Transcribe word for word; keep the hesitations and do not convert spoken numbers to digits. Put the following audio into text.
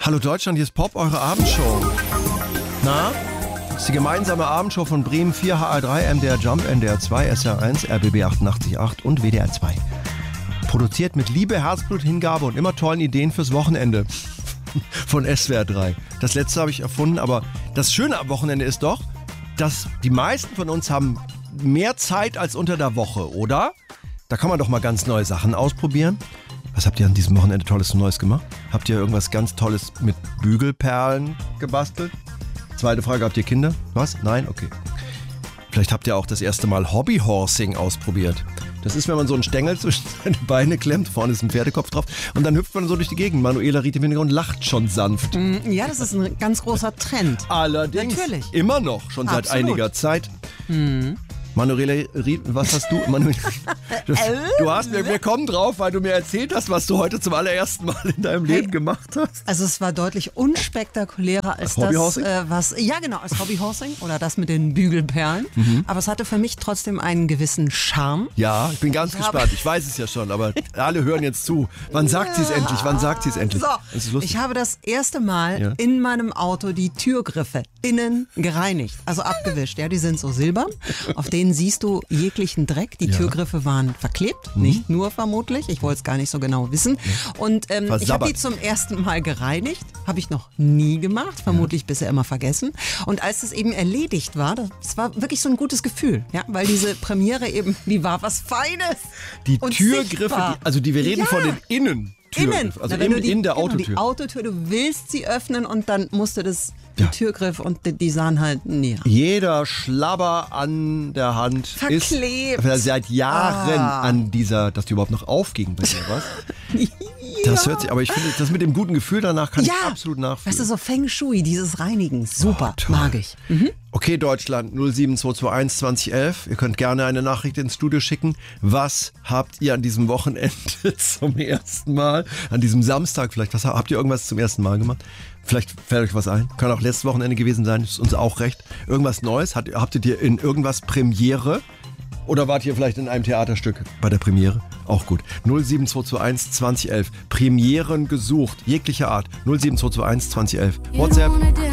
Hallo Deutschland, hier ist Pop, eure Abendshow. Na? Das ist die gemeinsame Abendshow von Bremen vier, H R drei, M D R Jump, N D R zwei, S R eins, R B B achtundachtzig Komma acht und W D R zwei. Produziert mit Liebe, Herzblut, Hingabe und immer tollen Ideen fürs Wochenende von S W R drei. Das letzte habe ich erfunden, aber das Schöne am Wochenende ist doch, dass die meisten von uns haben mehr Zeit als unter der Woche, oder? Da kann man doch mal ganz neue Sachen ausprobieren. Was habt ihr an diesem Wochenende Tolles und Neues gemacht? Habt ihr irgendwas ganz Tolles mit Bügelperlen gebastelt? Zweite Frage, habt ihr Kinder? Was? Nein? Okay. Vielleicht habt ihr auch das erste Mal Hobbyhorsing ausprobiert. Das ist, wenn man so einen Stängel zwischen seine Beine klemmt, vorne ist ein Pferdekopf drauf und dann hüpft man so durch die Gegend. Manuela Ried im Hintergrund lacht schon sanft. Ja, das ist ein ganz großer Trend. Allerdings. Natürlich. Immer noch, schon seit Absolut. einiger Zeit. Mhm. Manuela Ried, was hast du? Manuela, du, du hast mir, wir kommen drauf, weil du mir erzählt hast, was du heute zum allerersten Mal in deinem Leben hey, gemacht hast. Also es war deutlich unspektakulärer als, als das, äh, was, ja genau, als Hobbyhorsing oder das mit den Bügelperlen. Mhm. Aber es hatte für mich trotzdem einen gewissen Charme. Ja, ich bin ganz ich gespannt. Ich weiß es ja schon, aber alle hören jetzt zu. Wann sagt sie es endlich? Wann sagt sie es endlich? So, ich habe das erste Mal ja. in meinem Auto die Türgriffe innen gereinigt, also abgewischt. Ja, die sind so silbern, auf denen siehst du jeglichen Dreck. Die ja. Türgriffe waren verklebt, mhm. nicht nur vermutlich. Ich wollte es gar nicht so genau wissen. Und ähm, ich habe die zum ersten Mal gereinigt. Habe ich noch nie gemacht, vermutlich ja. bisher immer vergessen. Und als das eben erledigt war, das war wirklich so ein gutes Gefühl. Ja, weil diese Premiere eben, die war was Feines. Die Türgriffe, die, also die wir reden ja. von den Innen. Innen, also Na, in, die, in der genau, Autotür. Die Autotür, du willst sie öffnen und dann musste das die ja. Türgriff und die, die sahen halt näher. Jeder Schlabber an der Hand verklebt. ist seit Jahren ah. an dieser, dass die überhaupt noch aufging bei dir, was? ja. Das hört sich, aber ich finde, das mit dem guten Gefühl danach kann ja. ich absolut nachfühlen. Weißt du, so Feng Shui, dieses Reinigen, super, oh, mag ich. Mhm. Okay, Deutschland, null sieben zwei zwei eins zwanzig elf. Ihr könnt gerne eine Nachricht ins Studio schicken. Was habt ihr an diesem Wochenende zum ersten Mal, an diesem Samstag vielleicht, was habt ihr irgendwas zum ersten Mal gemacht? Vielleicht fällt euch was ein. Kann auch letztes Wochenende gewesen sein, ist uns auch recht. Irgendwas Neues? Habt, habt ihr in irgendwas Premiere? Oder wart ihr vielleicht in einem Theaterstück bei der Premiere? Auch gut. null sieben zwei zwei eins zwanzig elf. Premieren gesucht, jeglicher Art. null sieben zwei zwei eins zwanzig elf. WhatsApp